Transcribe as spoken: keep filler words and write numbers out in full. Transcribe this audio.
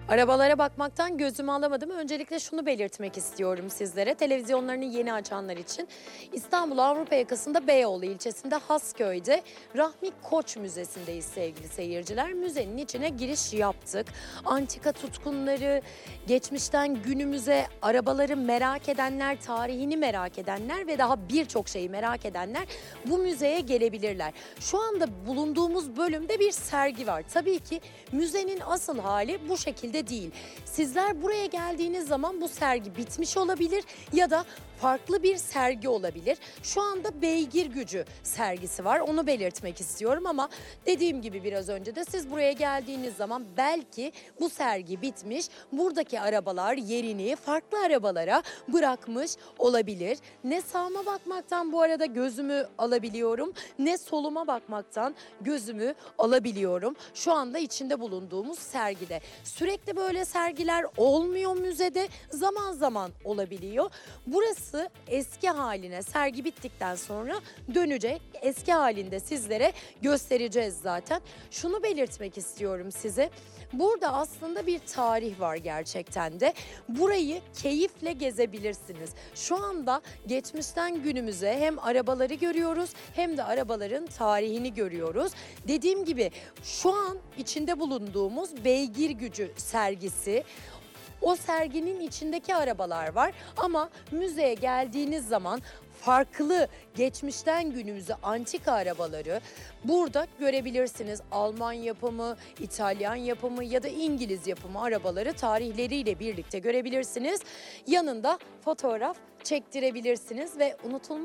Arabalara bakmaktan gözümü alamadım. Öncelikle şunu belirtmek istiyorum sizlere. Televizyonlarını yeni açanlar için. İstanbul Avrupa yakasında Beyoğlu ilçesinde Hasköy'de Rahmi Koç Müzesi'ndeyiz sevgili seyirciler. Müzenin içine giriş yaptık. Antika tutkunları, geçmişten günümüze arabaları merak edenler, tarihini merak edenler ve daha birçok şeyi merak edenler bu müzeye gelebilirler. Şu anda bulunduğumuz bölümde bir sergi var. Tabii ki müzenin asıl hali bu şekilde değil. Sizler buraya geldiğiniz zaman bu sergi bitmiş olabilir ya da farklı bir sergi olabilir. Şu anda beygir gücü sergisi var. Onu belirtmek istiyorum ama dediğim gibi biraz önce de siz buraya geldiğiniz zaman belki bu sergi bitmiş. Buradaki arabalar yerini farklı arabalara bırakmış olabilir. Ne sağıma bakmaktan bu arada gözümü alabiliyorum, ne soluma bakmaktan gözümü alabiliyorum. Şu anda içinde bulunduğumuz sergide. Sürekli böyle sergiler olmuyor müzede, zaman zaman olabiliyor. Burası eski haline, sergi bittikten sonra dönecek. Eski halinde sizlere göstereceğiz zaten. Şunu belirtmek istiyorum size. Burada aslında bir tarih var gerçekten de. Burayı keyifle gezebilirsiniz. Şu anda geçmişten günümüze hem arabaları görüyoruz hem de arabaların tarihini görüyoruz. Dediğim gibi şu an içinde bulunduğumuz beygir gücü sergisi. O serginin içindeki arabalar var ama müzeye geldiğiniz zaman farklı geçmişten günümüze antika arabaları burada görebilirsiniz. Alman yapımı, İtalyan yapımı ya da İngiliz yapımı arabaları tarihleriyle birlikte görebilirsiniz. Yanında fotoğraf çektirebilirsiniz ve unutulmaz